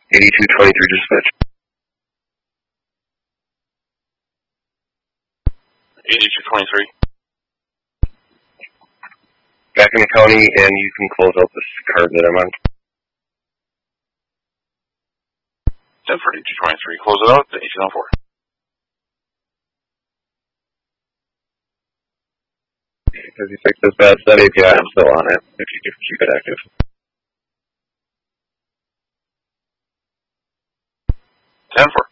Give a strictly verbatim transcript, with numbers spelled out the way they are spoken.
eighty-two twenty-three dispatch. eighty-two twenty-three. Back in the county, and you can close out this card that I'm on. ten for eighty-two twenty-three. Close it out to eighteen oh four. Because you fixed this bad set A P I, I'm still on it, if you could keep it active. ten for.